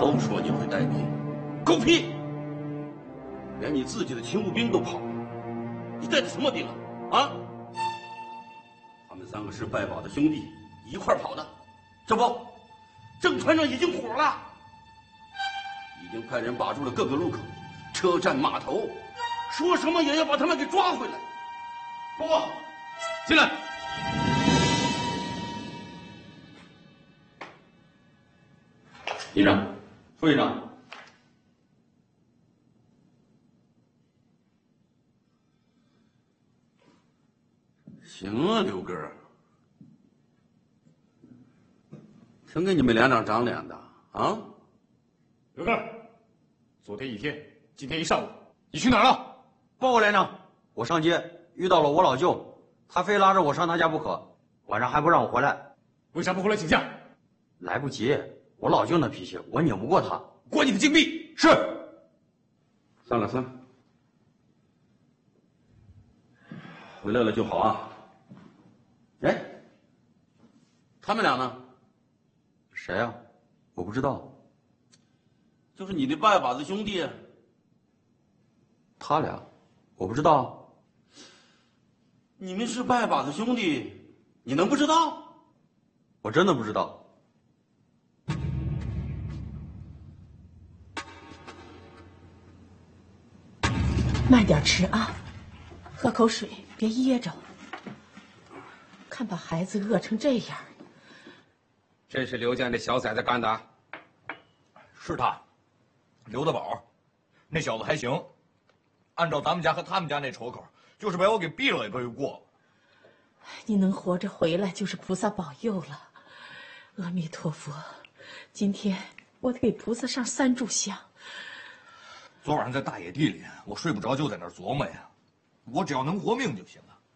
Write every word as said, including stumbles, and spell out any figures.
都说你会带兵，狗屁！连你自己的勤务兵都跑了，你带的什么兵啊？啊！他们三个是拜把子兄弟一块跑的，这不，郑团长已经火了，已经派人把住了各个路口、车站、码头，说什么也要把他们给抓回来。报告，进来。 营长，副营长，行啊，刘哥，挺给你们连长长脸的啊。 刘哥，昨天一天，今天一上午，你去哪儿了？ 报告连长，我上街遇到了我老舅，他非拉着我上他家不可，晚上还不让我回来。 为啥不回来请假？ 来不及。 我老舅那脾气，我拧不过他。 关你的禁闭。 是。 散了散。回来了就好啊。哎，他们俩呢？ 谁呀、啊？我不知道。 就是你的拜把子兄弟。 他俩，我不知道。 你们是拜把子兄弟，你能不知道？ 我真的不知道。 慢点吃啊，喝口水，别噎着。看把孩子饿成这样。 这是刘家那小崽子干的。 是他，刘大宝，那小子还行。按照咱们家和他们家那仇口，就是把我给毙了也可以过。 你能活着回来，就是菩萨保佑了。阿弥陀佛，今天我得给菩萨上三炷香。 昨晚上在大野地里，我睡不着，就在那儿琢磨呀，我只要能活命就行了。